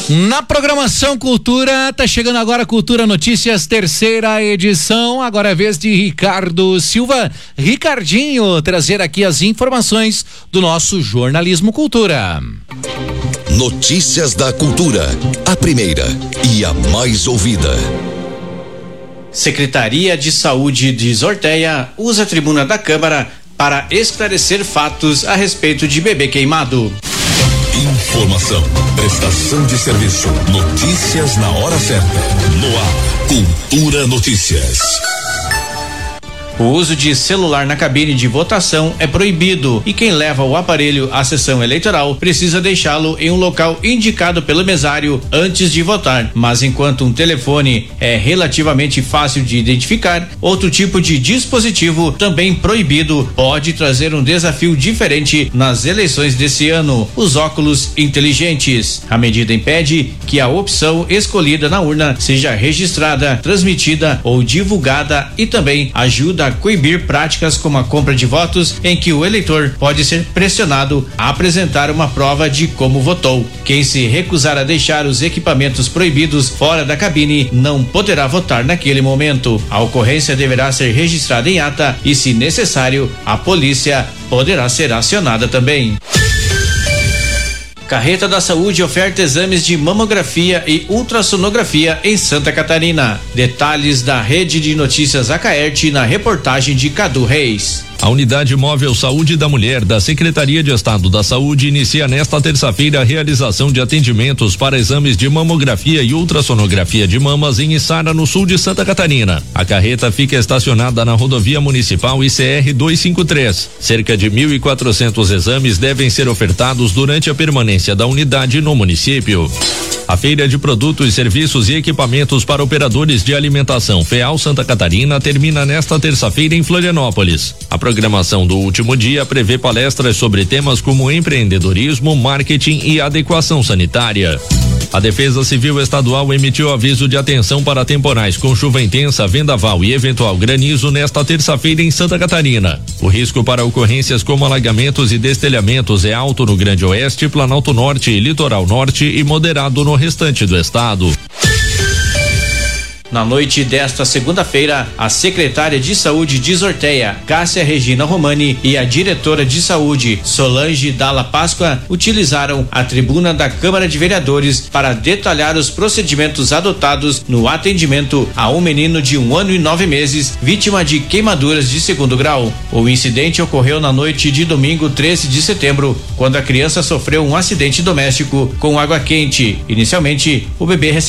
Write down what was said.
Na programação Cultura, tá chegando agora Cultura Notícias, terceira edição. Agora é vez de Ricardo Silva, Ricardinho, trazer aqui as informações do nosso Jornalismo Cultura. Notícias da Cultura, a primeira e a mais ouvida. Secretaria de Saúde de Zorteia usa a tribuna da Câmara para esclarecer fatos a respeito de bebê queimado. Informação, prestação de serviço, notícias na hora certa. No ar, Cultura Notícias. O uso de celular na cabine de votação é proibido e quem leva o aparelho à sessão eleitoral precisa deixá-lo em um local indicado pelo mesário antes de votar. Mas enquanto um telefone é relativamente fácil de identificar, outro tipo de dispositivo também proibido pode trazer um desafio diferente nas eleições desse ano: os óculos inteligentes. A medida impede que a opção escolhida na urna seja registrada, transmitida ou divulgada e também ajuda a coibir práticas como a compra de votos, em que o eleitor pode ser pressionado a apresentar uma prova de como votou. Quem se recusar a deixar os equipamentos proibidos fora da cabine não poderá votar naquele momento. A ocorrência deverá ser registrada em ata e, se necessário, a polícia poderá ser acionada também. Carreta da Saúde oferta exames de mamografia e ultrassonografia em Santa Catarina. Detalhes da Rede de Notícias Acaerte na reportagem de Cadu Reis. A Unidade Móvel Saúde da Mulher da Secretaria de Estado da Saúde inicia nesta terça-feira a realização de atendimentos para exames de mamografia e ultrassonografia de mamas em Içara, no sul de Santa Catarina. A carreta fica estacionada na rodovia municipal ICR 253. Cerca de 1.400 exames devem ser ofertados durante a permanência da unidade no município. A Feira de Produtos, Serviços e Equipamentos para Operadores de Alimentação FEAL Santa Catarina termina nesta terça-feira em Florianópolis. A programação do último dia prevê palestras sobre temas como empreendedorismo, marketing e adequação sanitária. A Defesa Civil Estadual emitiu aviso de atenção para temporais com chuva intensa, vendaval e eventual granizo nesta terça-feira em Santa Catarina. O risco para ocorrências como alagamentos e destelhamentos é alto no Grande Oeste, Planalto Norte e Litoral Norte e moderado no restante do estado. Na noite desta segunda-feira, a secretária de Saúde de Zorteia, Cássia Regina Romani, e a diretora de Saúde, Solange Dalla Páscoa, utilizaram a tribuna da Câmara de Vereadores para detalhar os procedimentos adotados no atendimento a um menino de 1 ano e 9 meses, vítima de queimaduras de 2º grau. O incidente ocorreu na noite de domingo 13 de setembro, quando a criança sofreu um acidente doméstico com água quente. Inicialmente, o bebê recebeu